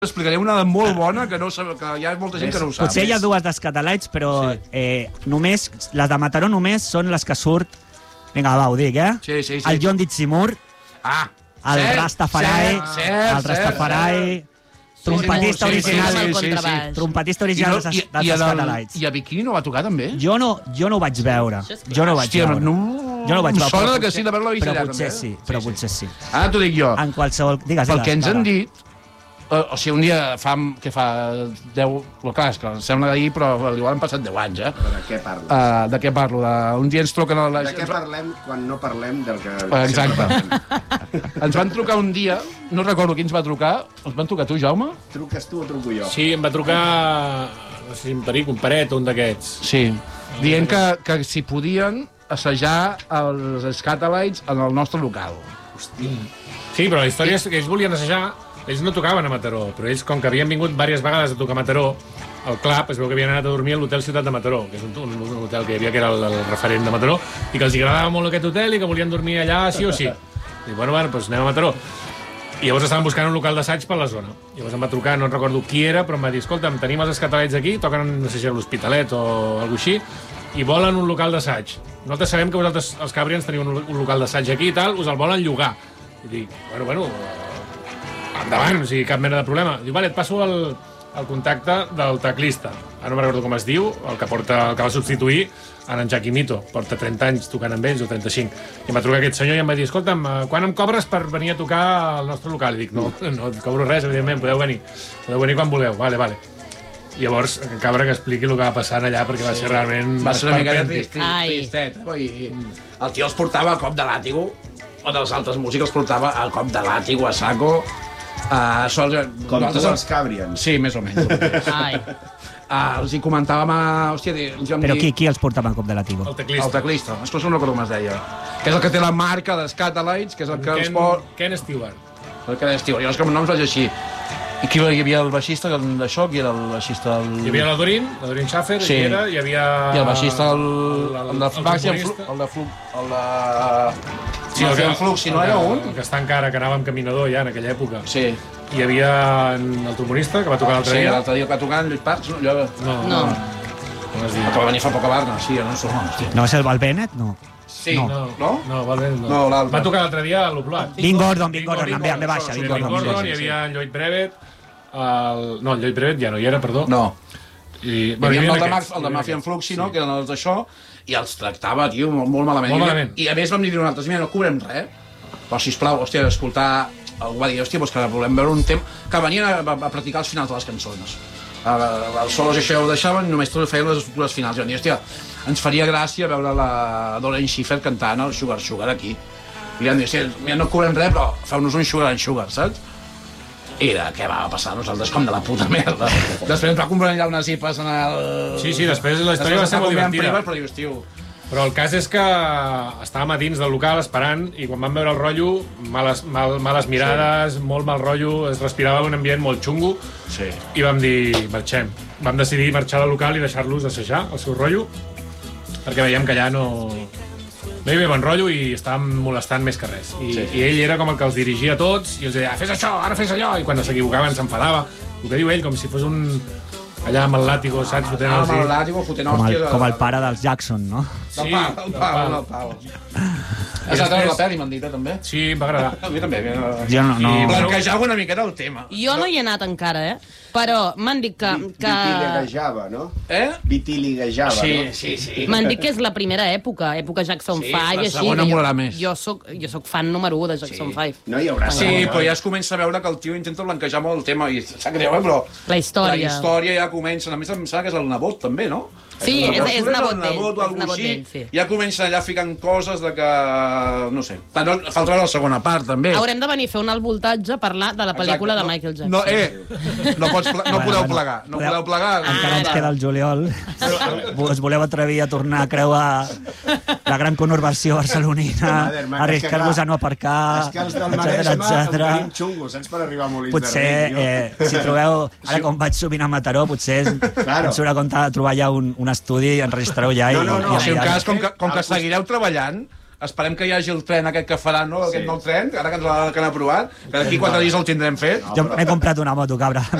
explicaré una de molt bona que hi ha molta gent que no ho sap. Potser hi ha dues d'Escatalites, però només les de Mataró només són les que surt... Vinga, va, ho dic, Sí. El John Ditzimur, el Rastafari, trompetista original dels Escatalites. I a Bikini no va tocar, també? Jo no ho vaig veure. Jo no ho vaig veure. Em sona que sí, d'haver-la vist allà, també. Però potser sí. Ara t'ho dic jo. En qualsevol... Digues. Pel que ens han dit, o sigui, un dia fa 10... Clar, és que em sembla d'ahir, però igual han passat 10 anys, Però de què parles? De què parlo? Un dia ens truquen... De què parlem quan no parlem del que... Exacte. Ens van trucar un dia, no recordo qui ens va trucar. Ens van trucar tu, Jaume? Truques tu o truco jo? Sí, em va trucar... No sé si un Peric, un Paret o un d'aquests. Sí. Dient que si podien assajar els Scatalites en el nostre local. Hòstia. Sí, però la història és que ells volien assajar. Ells no tocaven a Mataró, però ells, com que havien vingut diverses vegades a tocar a Mataró, al club es veu que havien anat a dormir a l'hotel Ciutat de Mataró, que és un hotel que hi havia que era el referent de Mataró, i que els agradava molt aquest hotel i que volien dormir allà sí o sí. I bueno, doncs anem a Mataró. I llavors estaven buscant un local d'assaig per la zona. Llavors em va trucar, no recordo qui era, però em va dir, escolta'm, tenim els Escatalites aquí, toquen, no sé si a l'Hospitalet o alguna així, i volen un local d'assaig. Nosaltres sabem que vosaltres, els Cabrians, teniu un local d'assaig aquí i tal, us el volen llogar. I dic, bueno, endavant, o sigui, cap mena de problema. Diu, vale, et passo el contacte del teclista. Ara no me'n recordo com es diu, el que va substituir en Jaquimito. Porta 30 anys tocant amb ells, o 35. I em va trucar aquest senyor i em va dir, escolta'm, quan em cobres per venir a tocar al nostre local? I dic, no et cobro res, evidentment, podeu venir quan voleu. Vale. I llavors, Cabra, que expliqui el que va passar allà, perquè va ser realment... Va ser una mica tristet. El tio els portava a cop de làtigo, o dels altres músics els portava a cop de làtigo, a saco... Com tu els Cabrians. Sí, més o menys. Els hi comentàvem Però qui els portava en cop de làtigo? El teclista. El teclista. Escolta, no recordo com es deia. Que és el que té la marca d'Escatalites, que és el que els pot... Ken Stewart. El Ken Stewart. Jo els noms vaig així. I qui hi havia el baixista d'això? Qui era el baixista? Hi havia l'Adorin Schaffer, sí. Hi havia... I el baixista, el de Flux, si no era un? El que està encara, que anava amb caminador ja en aquella època. Sí. Hi havia el trombonista, que va tocar l'altre dia. Sí, l'altre dia que va tocar en Lluís Parcs. No. Que va venir fa poc a Barna, sí, no sé. No va ser el Val Bennett? No. Sí. No, Valverde no. No, l'altre. Va tocar l'altre dia a l'Oplat. Vin Gordon, em ve baixa. Vin Gordon, hi havia en Lloyd Brevet. No, el Lloyd Brevet ja no hi era, perdó. No. I el de Mafia en Fluxi, no? Que eren els d'això, i els tractava, tio, molt malament. Molt malament. I a més vam dir nosaltres, mira, no cobrem res, però sisplau, hòstia, escoltar... Algú va dir, hòstia, doncs que volem veure un temps... Que venien a practicar els finals de les cançons. Els solos això ja ho deixaven i només feien les estructures finals. I vam dir, hòstia, ens faria gràcia veure la Doreen Schiffer cantant el Sugar Sugar aquí. I li vam dir, hòstia, no cobrem res, però feu-nos un Sugar and Sugar, saps? I de què va passar a nosaltres com de la puta merda. Després ens va comprar allà unes ipes en el... Sí, després la història va ser molt divertida. Però dius, tio... Però el cas és que estàvem a dins del local esperant i quan vam veure el rotllo, males mirades, molt mal rotllo, es respirava un ambient molt xungo i vam dir, marxem. Vam decidir marxar del local i deixar-los assajar el seu rotllo perquè veiem que allà no hi havia bon rotllo i estàvem molestant més que res. I ell era com el que els dirigia a tots i els deia, fes això, ara fes allò, i quan s'equivocaven s'enfadava. El que diu ell, com si fos un... allà amb el làtigo, saps? Amb el làtigo, fotent hòsties... Com el pare dels Jackson, no? Sí, el pal. Has anat a veure la pel·li, m'han dit, també? Sí, em va agradar. A mi també. Jo no. I blanquejava una miqueta el tema. Jo no hi he anat encara, Però m'han dit que... Vitiliguejava, no? Vitiliguejava, no? Sí. M'han dit que és la primera època Jackson 5 i així. La segona molarà més. Jo soc fan número 1 de Jackson 5. No hi haurà... Sí, però ja es comença a veure que el tio intenta blanquejar molt el tema i sap greu, però... La història ja comença. A més, em sembla que és el nebot, també, no? Sí, és nebot d'ell, sí. Ja comencen allà ficant coses de que... no sé. Falta la segona part, també. Haurem de venir a fer un alt voltatge a parlar de la pel·lícula de Michael Jackson. No podeu plegar. No podeu plegar. Encara ens queda el juliol. Us voleu atrevir a tornar a creuar la gran conurbació barcelonina, arriscar-vos a no aparcar, és que els del Maresme ho tenim xungo, saps, per arribar a Molins de Rei. Potser, si trobeu... Ara, com vaig sovint a Mataró, potser ens haurà compte de trobar ja un estudi, enregistreu ja... No, si un cas, com que seguireu treballant, esperem que hi hagi el tren aquest que faran, no? Aquest nou tren, ara que han aprovat, que d'aquí 4 dies el tindrem fet. Jo m'he comprat una moto, cabra.